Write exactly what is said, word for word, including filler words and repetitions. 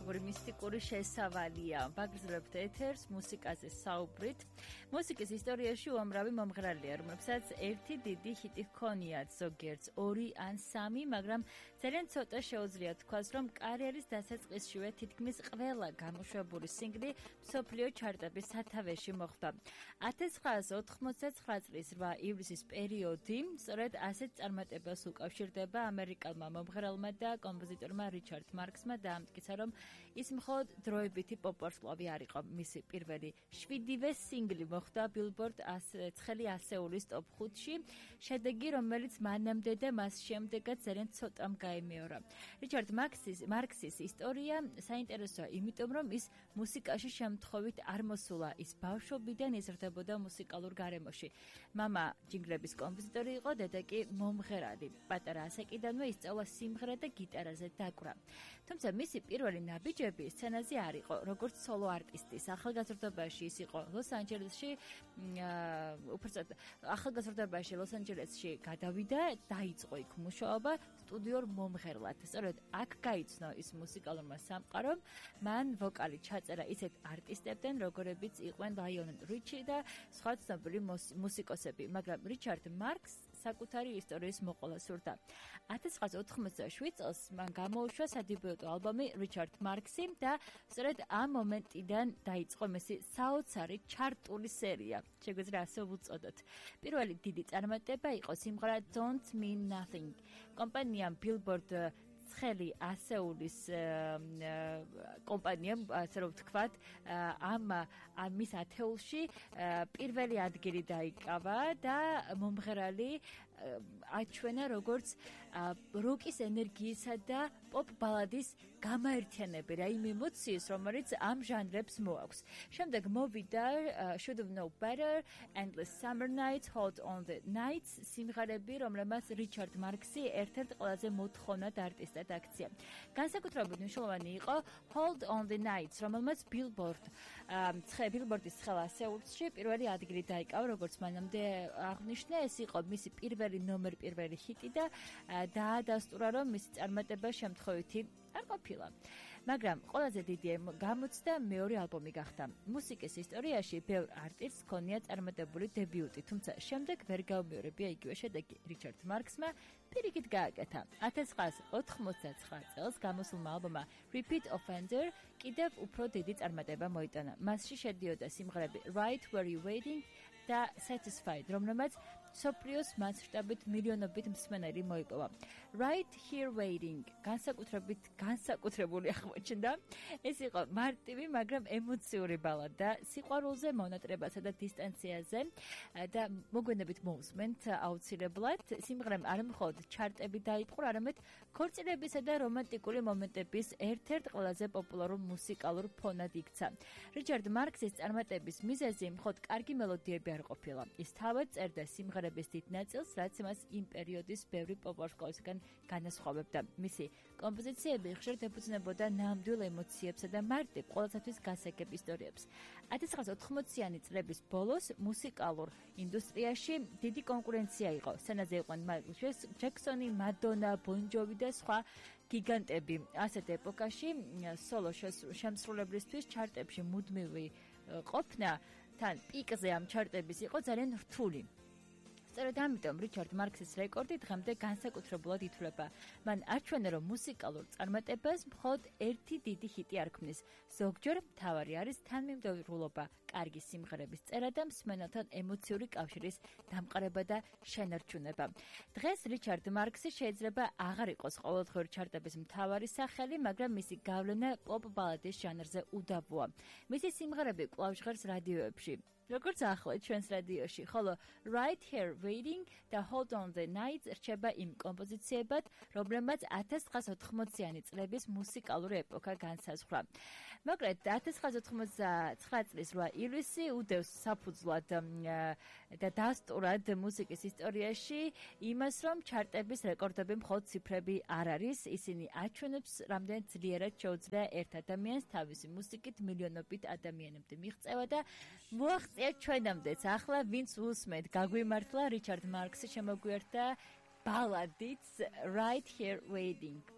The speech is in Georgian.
მაგიური მისტიკური შესავალია. ვაგრძელებთ ეთერს მუსიკაზე საუბრით. მუსიკის ისტორიაში უამრავი მომღერალია, რომლებსაც ერთი დიდი ჰიტი ჰქონიათ, ზოგიერთს ორი ან სამი, მაგრამ ძალიან ცოტა შეუძლია თქვას, რომ კარიერის დასაწყისშივე თითქმის ყველა გამოშვებული სინგლი მსოფლიო ჩარტების სათავეში მოხვდა. ათას ცხრაასი ოთხმოცდათცხრა წლის რვა ივლისის პერიოდი სწორედ ასეთ წარმატებას უკავშირდება ამერიკელმა მომღერალმა და კომპოზიტორმა რიჩარდ მარქსმა დაამტკიცა, რომ ის მხოლოდ დროებითი პოპ-ვარსკვლავი არ იყო. მისი პირველი შვიდივე სინგლი მოხვდა ბილბორდ ცხელი ასეულის ტოპ ხუთში, შედეგი, რომელიც მანამდე და მას შემდეგაც ძალიან ცოტამ გაიმეორა. რიჩარდ მარქსის ისტორია საინტერესოა, იმიტომ რომ ის მუსიკაში შემთხვევით არ მოსულა, ის ბავშვობიდან იზრდებოდა მუსიკალურ გარემოში. მამა ჯინგლების კომპოზიტორი იყო, დედა კი მომღერალი. პატარა ასაკიდანვე ისწავლა სიმღერა და გიტარაზე დაკვრა. თუმცა მისი პირველი ნაბიჯები სცენაზე არ იყო, როგორც სოლო არტისტის. ახალგაზრდობაში ის იყო ლოს-ანჯელესში, უბრალოდ ახალგაზრდობაში ლოს-ანჯელესში გადავიდა, დაიწყო იქ მუშაობა სტუდიურ მომღერლად. სწორედ აქ გაიცნო ის მუსიკალურმა სამყარომ, მან ვოკალი ჩაწერა ისეთ არტისტებთან, როგორებიც იყვნენ ლაიონელ რიჩი და სხვა ცნობილი მუსიკოსები, მაგრამ რიჩარდ მარკს საკუთარი ისტორიის მოყოლა სურდა. ათას ცხრაასი ოთხმოცდაშვიდ წელს მან გამოუშვა სადებიუტო ალბომი რიჩარდ მარქსი და სწორედ ამ მომენტიდან დაიწყო მისი საოცარი ჩარტული სერია. შეგვიძლია ასე ვუწოდოთ. პირველი დიდი წარმატება იყო სიმღერა Don't Mean Nothing. კომპანიამ Billboard ცხელი ასეულის კომპანიამ, ასე რომ ვთქვათ, ამ მის ათეულში პირველი ადგილი დაიკავა და მომღერალი აჩვენა როგორც როკის ენერგიისა და პოპ ბალადის გამაერთიანებელი, აი იმ ემოციის, რომელიც ამ ჟანრებს მოაქვს. შემდეგ მოვიდა Should Have Known Better, Endless Summer Nights, Hold on the Nights, სიმღერები, რომლებმაც რიჩარდ მარქსი ერთ-ერთ ყველაზე მოთხოვნად არტისტად აქცია. განსაკუთრებით მნიშვნელოვანი იყო Hold on the Nights, რომელმაც Billboard Billboard-ის ცხელ ასეულში პირველი ადგილი დაიკავა, როგორც მანამდე აღნიშნა, ეს იყო მისი პირველი ნომერ პირველი ჰიტი და დაადასტურა, რომ მისი წარმატება შემთხვევითი არ ყოფილა. მაგრამ ყველაზე დიდი გამოცდა მეორე ალბომი გახდა. მუსიკის ისტორიაში ბევრ არტისტს ჰქონია წარმატებული დებიუტი, თუმცა შემდეგ ვერ გაუმეორებია იგივე შედეგი. რიჩარდ მარქსმა პირიქით გააკეთა. ათას ცხრაასი ოთხმოცდათცხრა წელს გამოსულმა ალბომმა Repeat Offender კიდევ უფრო დიდი წარმატება მოიტანა. მასში შედიოდა სიმღერები Right Where You Waiting და Satisfied, რომლებმაც სოფლიოს მასშტაბით მილიონობით მსმენელი მოიპოვა. Right Here Waiting განსაკუთრებით განსაკუთრებული აღმოჩნდა. ეს იყო მარტივი, მაგრამ ემოციური ბალადა სიყვარულზე, მონატრებასა და დისტანციაზე და მოგვიანებით მოусმენთ აუცილებლად. სიმღერამ არ მხოლოდ ჩარტები დაიპყრო, არამედ ქორწილებისა და რომანტიკული მომენტების ერთ-ერთ ყველაზე პოპულარულ მუსიკალურ ფონად იქცა. რიჩარდ მარქსის წარმატების მიზეზი მხოლოდ კარგი მელოდიები არ ყოფილა. ის თავად წერდა სიმღერების დიდ ნაწილს, რაც მას იმ პერიოდის ბევრი პოპ-ვარსკვლავისგან განასხვავებდა. მისი კომპოზიციები ხშირად ეფუძნებოდა ნამდვილ ემოციებსა და მარტივ ყოველთვის გასაგებ ისტორიებს. ათას ცხრაასი ოთხმოციანი წლების ბოლოს მუსიკალურ ინდუსტრიაში დიდი კონკურენცია იყო. სცენაზე იყვნენ მაიკლ ჯექსონი, მადონა, ბონ ჯოვი და სხვა გიგანტები. ასეთ ეპოქაში სოლო შემსრულებლისთვის ჩარტებში მუდმივი ყოფნა თან პიკზე ამ ჩარტების იყო ძალიან რთული. სწორედ ამიტომ რიჩარდ მარქსის რეკორდი დღემდე განსაკუთრებულად ითვლება. მან აჩვენა, რომ მუსიკალურ წარმატებას მხოლოდ ერთი დიდი ჰიტი არ ქმნის. ზოგჯერ მთავარი არის თანმიმდევრულობა, კარგი სიმღერების წერა და მსმენელთან ემოციური კავშირის დამყარება და შენარჩუნება. დღეს რიჩარდ მარქსი შეიძლება აღარ იყოს ყოველდღიური ჩარტების მთავარი სახელი, მაგრამ მისი გავლენა პოპ ბალადის ჟანრზე უდავოა. მისი სიმღერები კვლავ ჟღერს რადიოებში. როგორც ახლა ჩვენს რადიოში, ხოლო Right Here Waiting და Hold on the Nights რჩება იმ კომპოზიციებად, რომლებმაც ათას ცხრაასი ოთხმოციანი წლების მუსიკალური ეპოქა განსაზღვრა. მოკლედ, ათას ცხრაასი ოცდაათცხრა წლის რვა ივლისი უდევს საფუძვლად და დასტურად მუსიკის ისტორიაში იმას, რომ ჩარტების რეკორდები მხოლოდ ციფრები არ არის, ისინი აჩვენებს, რამდენად ძლიერად შეუძლია ერთ ადამიანს თავისი მუსიკით მილიონობით ადამიანამდე მიღწევა და მოახ ჩვენამდეც ახლა ვინც უსმენთ გაგვიმართლა რიჩარდ მარქსი შემოგვიერთდა ბალადით Right Here Waiting.